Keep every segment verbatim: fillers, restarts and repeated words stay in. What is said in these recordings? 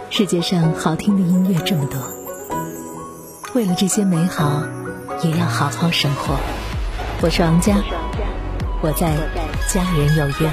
世界上好听的音乐这么多，为了这些美好，也要好好生活。我是王佳，我在家人有约。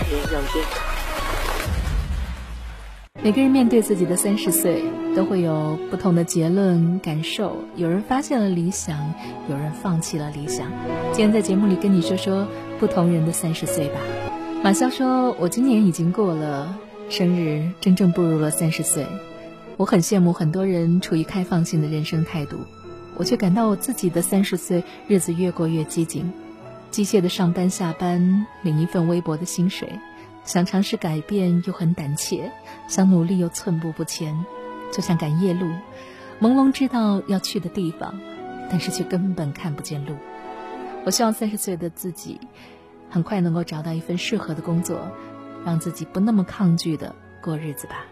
每个人面对自己的三十岁，都会有不同的结论感受。有人发现了理想，有人放弃了理想。今天在节目里跟你说说不同人的三十岁吧。马潇说，我今年已经过了生日，真正步入了三十岁。我很羡慕很多人处于开放性的人生态度，我却感到我自己的三十岁日子越过越激进，机械的上班下班，领一份微薄的薪水，想尝试改变又很胆怯，想努力又寸步不前，就像赶夜路，朦胧知道要去的地方，但是却根本看不见路。我希望三十岁的自己很快能够找到一份适合的工作，让自己不那么抗拒的过日子吧。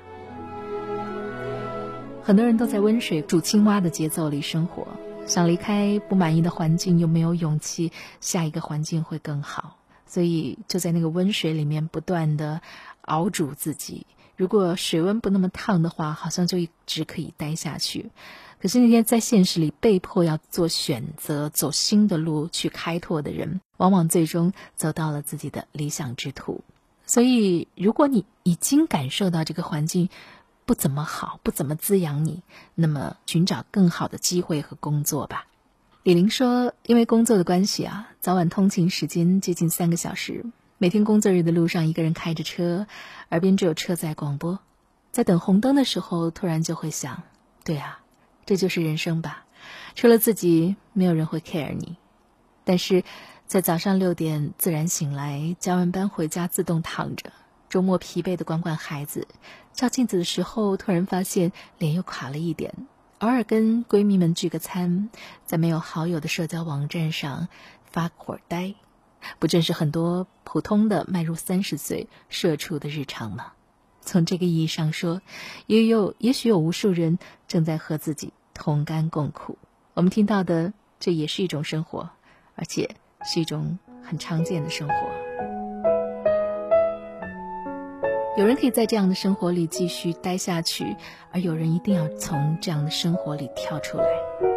很多人都在温水煮青蛙的节奏里生活，想离开不满意的环境，又没有勇气下一个环境会更好，所以就在那个温水里面不断的熬煮自己。如果水温不那么烫的话，好像就一直可以待下去。可是那天在现实里被迫要做选择，走新的路去开拓的人，往往最终走到了自己的理想之途。所以如果你已经感受到这个环境不怎么好，不怎么滋养你，那么寻找更好的机会和工作吧。李玲说，因为工作的关系啊，早晚通勤时间接近三个小时，每天工作日的路上一个人开着车，耳边只有车载广播，在等红灯的时候突然就会想，对啊，这就是人生吧，除了自己没有人会 care 你。但是在早上六点自然醒来，加完班回家自动躺着，周末疲惫的管管孩子，照镜子的时候突然发现脸又垮了一点，偶尔跟闺蜜们聚个餐，在没有好友的社交网站上发会儿呆，不正是很多普通的迈入三十岁社畜的日常吗？从这个意义上说，也有也许有无数人正在和自己同甘共苦。我们听到的，这也是一种生活，而且是一种很常见的生活。有人可以在这样的生活里继续待下去，而有人一定要从这样的生活里跳出来。